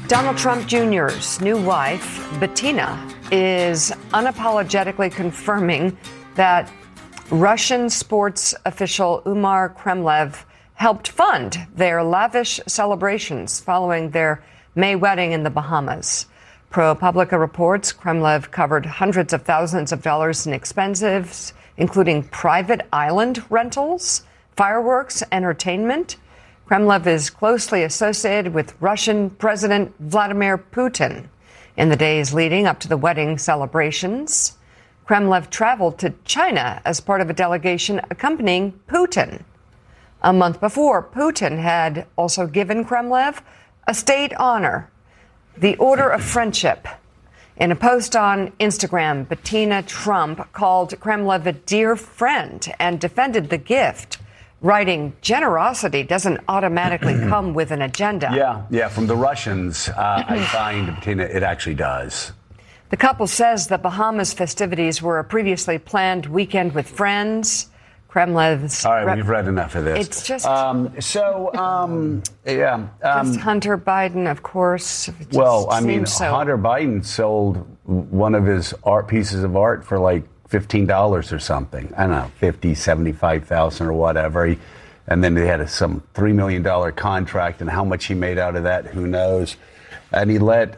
Donald Trump Jr.'s new wife, Bettina, is unapologetically confirming that Russian sports official Umar Kremlev helped fund their lavish celebrations following their May wedding in the Bahamas. ProPublica reports Kremlev covered hundreds of thousands of dollars in expenses, including private island rentals, fireworks, entertainment. Kremlev is closely associated with Russian President Vladimir Putin. In the days leading up to the wedding celebrations, Kremlev traveled to China as part of a delegation accompanying Putin. A month before, Putin had also given Kremlev a state honor, the Order of Friendship. In a post on Instagram, Bettina Trump called Kremlev a dear friend and defended the gift, writing, "Generosity doesn't automatically come with an agenda." Yeah, from the Russians, I find, Bettina, it actually does. The couple says the Bahamas festivities were a previously planned weekend with friends. Kremlev's... All right, we've read enough of this. It's just... Just Hunter Biden, of course. Hunter Biden sold one of his pieces of art for like $15 or something. I don't know, $50,000, $75,000 or whatever. And then they had some $3 million contract, and how much he made out of that, who knows. And he let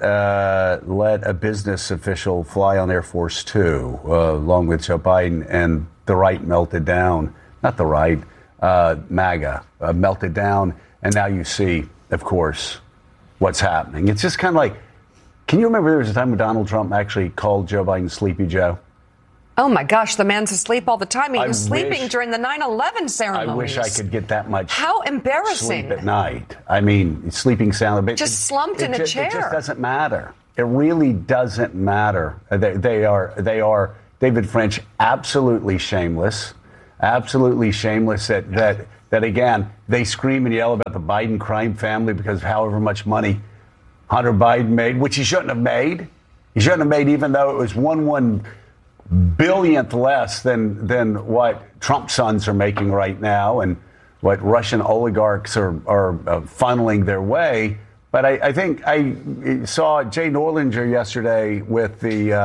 a business official fly on Air Force Two, along with Joe Biden, and the right melted down. Not the right, MAGA melted down. And now you see, of course, what's happening. It's just kind of like, can you remember there was a time when Donald Trump actually called Joe Biden Sleepy Joe? Oh, my gosh, the man's asleep all the time. He was sleeping during the 9/11 ceremonies. I wish I could get that much How embarrassing. sleep at night. I mean, sleeping sound. Just slumped in a chair. It just doesn't matter. It really doesn't matter. They are David French, absolutely shameless. Absolutely shameless that again, they scream and yell about the Biden crime family because of however much money Hunter Biden made, which he shouldn't have made. He shouldn't have made, even though it was one billionth less than what Trump sons are making right now and what Russian oligarchs are funneling their way. But I think I saw Jay Norlinger yesterday with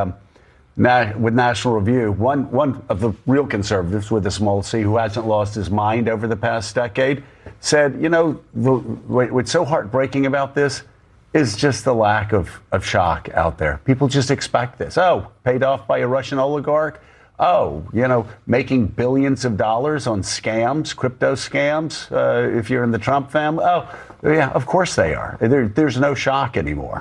with National Review, one of the real conservatives with a small c who hasn't lost his mind over the past decade, said, what's so heartbreaking about this is just the lack of shock out there. People just expect this. Oh, paid off by a Russian oligarch. Oh, making billions of dollars on scams, crypto scams, if you're in the Trump family. Oh, yeah, of course they are. There's no shock anymore.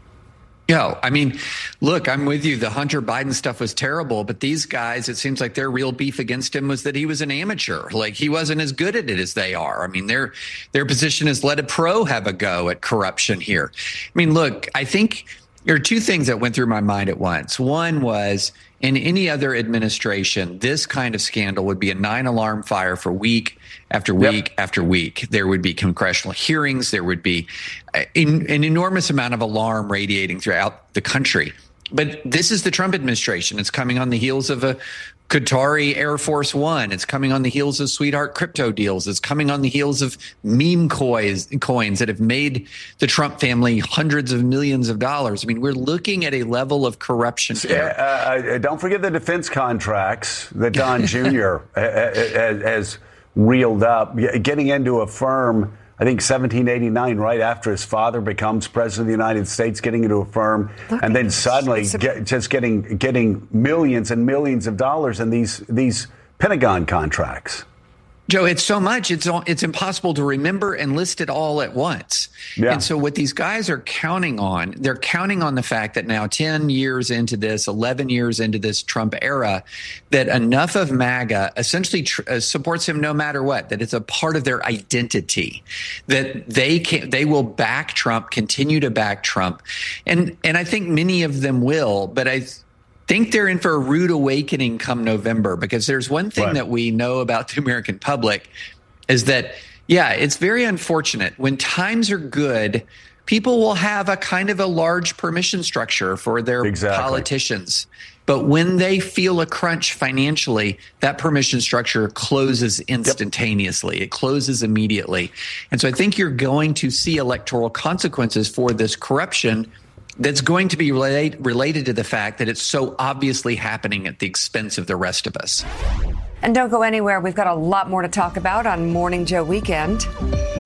Yeah, I mean, look, I'm with you. The Hunter Biden stuff was terrible, but these guys, it seems like their real beef against him was that he was an amateur. Like, he wasn't as good at it as they are. I mean, their position is let a pro have a go at corruption here. I mean, look, I think there are two things that went through my mind at once. One was, in any other administration, this kind of scandal would be a 9-alarm fire for week after week after week. There would be congressional hearings. There would be an enormous amount of alarm radiating throughout the country. But this is the Trump administration. It's coming on the heels of a Qatari Air Force One. It's coming on the heels of sweetheart crypto deals. It's coming on the heels of meme coins that have made the Trump family hundreds of millions of dollars. I mean, we're looking at a level of corruption here. Don't forget the defense contracts that Don Jr. has reeled up, getting into a firm, I think 1789, right after his father becomes president of the United States, getting into a firm, and then suddenly just getting millions and millions of dollars in these Pentagon contracts. Joe, it's so much, it's impossible to remember and list it all at once. Yeah. And so what these guys are counting on, they're counting on the fact that now 10 years into this, 11 years into this Trump era, that enough of MAGA essentially supports him no matter what, that it's a part of their identity, that they will back Trump, continue to back Trump. And I think many of them will, but I think they're in for a rude awakening come November, because there's one thing that we know about the American public is that Yeah, it's very unfortunate. When times are good, people will have a kind of a large permission structure for their politicians. But when they feel a crunch financially, that permission structure closes instantaneously. It closes immediately. And so I think you're going to see electoral consequences for this corruption that's going to be related to the fact that it's so obviously happening at the expense of the rest of us. And don't go anywhere. We've got a lot more to talk about on Morning Joe Weekend.